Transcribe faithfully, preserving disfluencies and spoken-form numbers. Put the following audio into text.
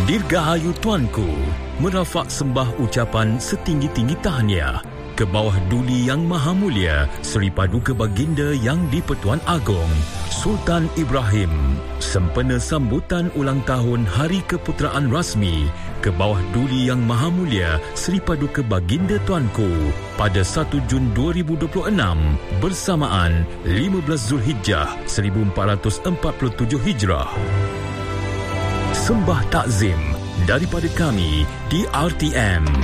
Dirgahayu Tuanku, merafak sembah ucapan setinggi-tinggi tahniah ke bawah Duli Yang Maha Mulia Seri Paduka Baginda Yang di-Pertuan Agong Sultan Ibrahim, sempena sambutan ulang tahun Hari Keputeraan Rasmi ke bawah Duli Yang Maha Mulia Seri Paduka Baginda Tuanku pada satu Jun dua ribu dua puluh enam bersamaan lima belas Zulhijjah seribu empat ratus empat puluh tujuh Hijrah. Sembah takzim daripada kami di R T M.